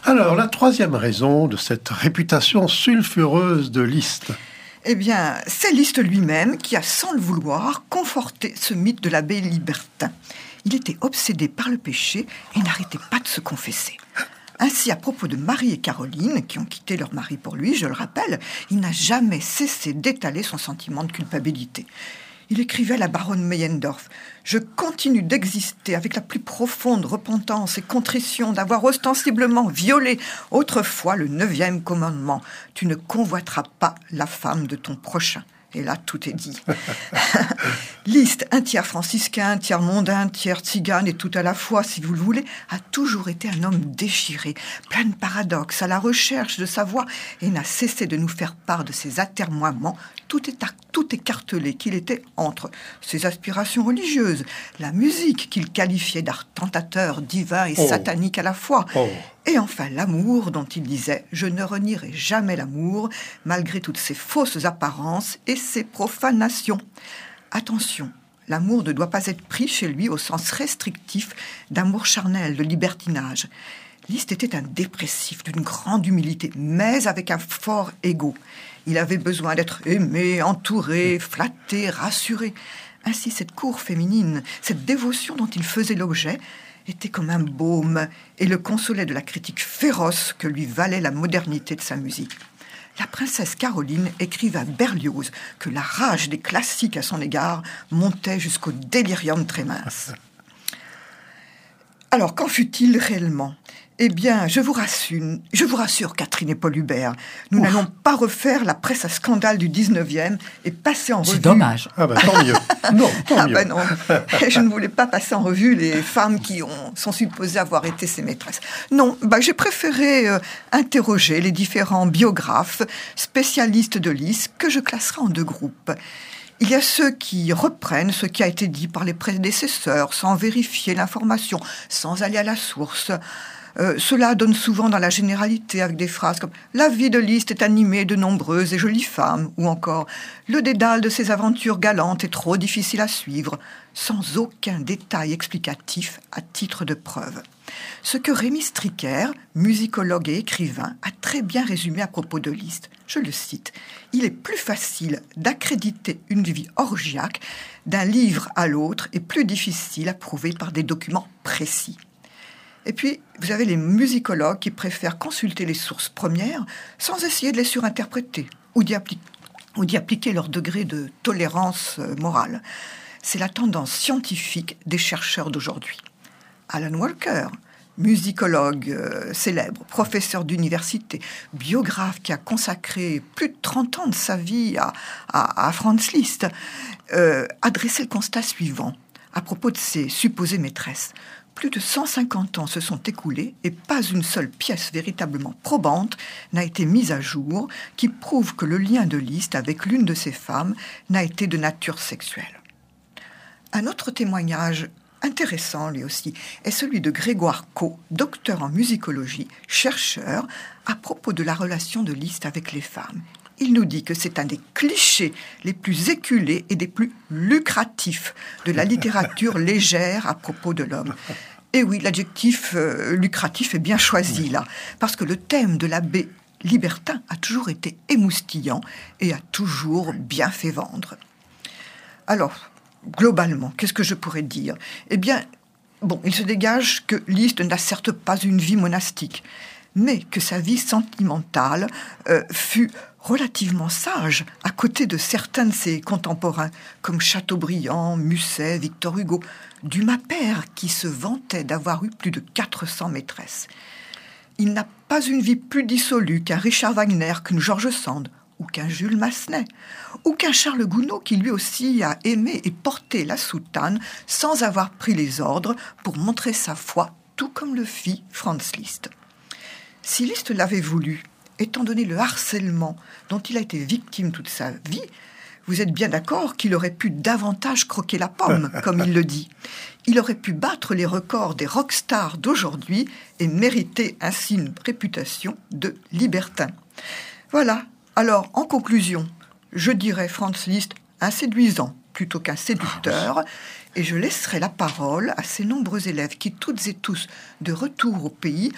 Alors, la troisième raison de cette réputation sulfureuse de Liszt. Eh bien, c'est Liszt lui-même qui a, sans le vouloir, conforté ce mythe de l'abbé libertin. Il était obsédé par le péché et n'arrêtait pas de se confesser. Ainsi, à propos de Marie et Caroline, qui ont quitté leur mari pour lui, je le rappelle, il n'a jamais cessé d'étaler son sentiment de culpabilité. Il écrivait à la baronne Meyendorff « Je continue d'exister avec la plus profonde repentance et contrition d'avoir ostensiblement violé autrefois le 9e commandement. Tu ne convoiteras pas la femme de ton prochain. » Et là, tout est dit. Liszt, un tiers franciscain, un tiers mondain, un tiers tzigane et tout à la fois, si vous le voulez, a toujours été un homme déchiré, plein de paradoxes, à la recherche de sa voie, et n'a cessé de nous faire part de ses atermoiements, tout écartelé qu'il était entre ses aspirations religieuses, la musique qu'il qualifiait d'art tentateur, divin et satanique à la fois, et enfin l'amour dont il disait « Je ne renierai jamais l'amour, malgré toutes ses fausses apparences et ses profanations. » Attention, l'amour ne doit pas être pris chez lui au sens restrictif d'amour charnel, de libertinage. Liszt était un dépressif d'une grande humilité, mais avec un fort ego. Il avait besoin d'être aimé, entouré, flatté, rassuré. Ainsi, cette cour féminine, cette dévotion dont il faisait l'objet, était comme un baume et le consolait de la critique féroce que lui valait la modernité de sa musique. La princesse Caroline écrivait à Berlioz que la rage des classiques à son égard montait jusqu'au délirium tremens. Alors, qu'en fut-il réellement ? Eh bien, je vous rassure, Catherine et Paul Hubert, nous n'allons pas refaire la presse à scandale du 19e et passer en revue... C'est dommage. Ah ben, tant mieux. Non, tant mieux. Ben non, je ne voulais pas passer en revue les femmes qui sont supposées avoir été ses maîtresses. Non, j'ai préféré interroger les différents biographes, spécialistes de Liszt, que je classerai en 2 groupes. Il y a ceux qui reprennent ce qui a été dit par les prédécesseurs, sans vérifier l'information, sans aller à la source. Cela donne souvent dans la généralité avec des phrases comme « La vie de Liszt est animée de nombreuses et jolies femmes » ou encore « Le dédale de ses aventures galantes est trop difficile à suivre » sans aucun détail explicatif à titre de preuve. Ce que Rémy Stricker, musicologue et écrivain, a très bien résumé à propos de Liszt. Je le cite. « Il est plus facile d'accréditer une vie orgiaque d'un livre à l'autre et plus difficile à prouver par des documents précis. » Et puis, vous avez les musicologues qui préfèrent consulter les sources premières sans essayer de les surinterpréter ou d'y appliquer leur degré de tolérance morale. C'est la tendance scientifique des chercheurs d'aujourd'hui. Alan Walker, musicologue célèbre, professeur d'université, biographe qui a consacré plus de 30 ans de sa vie à Franz Liszt, a dressé le constat suivant à propos de ses supposées maîtresses. Plus de 150 ans se sont écoulés et pas une seule pièce véritablement probante n'a été mise à jour qui prouve que le lien de Liszt avec l'une de ses femmes n'a été de nature sexuelle. Un autre témoignage intéressant, lui aussi, est celui de Grégoire Caux, docteur en musicologie, chercheur, à propos de la relation de Liszt avec les femmes. Il nous dit que c'est un des clichés les plus éculés et des plus lucratifs de la littérature légère à propos de l'homme. Et oui, l'adjectif lucratif est bien choisi là, parce que le thème de l'abbé libertin a toujours été émoustillant et a toujours bien fait vendre. Alors, globalement, qu'est-ce que je pourrais dire ? Eh bien, il se dégage que Liszt n'a certes pas une vie monastique, mais que sa vie sentimentale fut relativement sage à côté de certains de ses contemporains, comme Chateaubriand, Musset, Victor Hugo, Dumas père qui se vantait d'avoir eu plus de 400 maîtresses. Il n'a pas une vie plus dissolue qu'un Richard Wagner, qu'une George Sand, ou qu'un Jules Massenet, ou qu'un Charles Gounod qui lui aussi a aimé et porté la soutane sans avoir pris les ordres pour montrer sa foi, tout comme le fit Franz Liszt. Si Liszt l'avait voulu, étant donné le harcèlement dont il a été victime toute sa vie, vous êtes bien d'accord qu'il aurait pu davantage croquer la pomme, comme il le dit. Il aurait pu battre les records des rockstars d'aujourd'hui et mériter ainsi une réputation de libertin. Voilà. Alors, en conclusion, je dirais Franz Liszt un séduisant plutôt qu'un séducteur, et je laisserai la parole à ces nombreux élèves qui, toutes et tous, de retour au pays,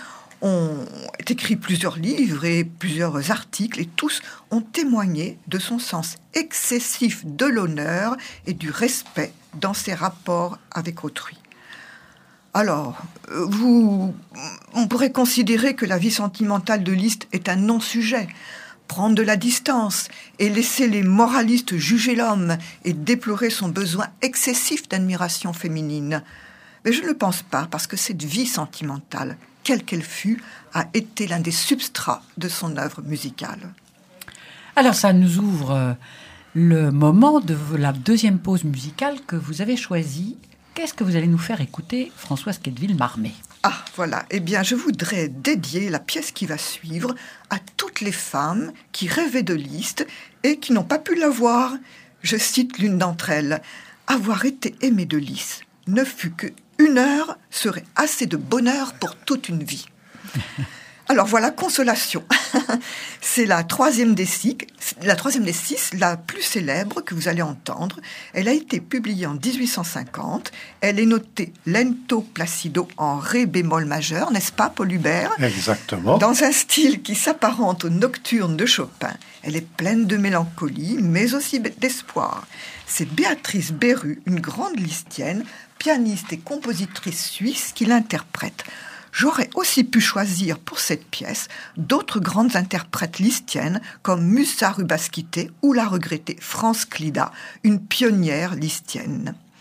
ont écrit plusieurs livres et plusieurs articles, et tous ont témoigné de son sens excessif de l'honneur et du respect dans ses rapports avec autrui. Alors, on pourrait considérer que la vie sentimentale de Liszt est un non-sujet, prendre de la distance et laisser les moralistes juger l'homme et déplorer son besoin excessif d'admiration féminine. Mais je ne le pense pas, parce que cette vie sentimentale, quelle qu'elle fût, a été l'un des substrats de son œuvre musicale. Alors ça nous ouvre le moment de la deuxième pause musicale que vous avez choisie. Qu'est-ce que vous allez nous faire écouter, Françoise Quetteville-Marmé ? Ah, voilà. Eh bien, je voudrais dédier la pièce qui va suivre à toutes les femmes qui rêvaient de Liszt et qui n'ont pas pu la voir. Je cite l'une d'entre elles. « Avoir été aimée de Liszt ne fut qu'une heure serait assez de bonheur pour toute une vie. » Alors voilà, Consolation. C'est la troisième des six, la plus célèbre que vous allez entendre. Elle a été publiée en 1850. Elle est notée lento placido en ré bémol majeur, n'est-ce pas, Paul Hubert ? Exactement. Dans un style qui s'apparente aux nocturnes de Chopin. Elle est pleine de mélancolie, mais aussi d'espoir. C'est Béatrice Beru, une grande lisztienne, pianiste et compositrice suisse, qui l'interprète. J'aurais aussi pu choisir pour cette pièce d'autres grandes interprètes lisztiennes comme Musa Rubaskite ou la regrettée France Clida, une pionnière lisztienne.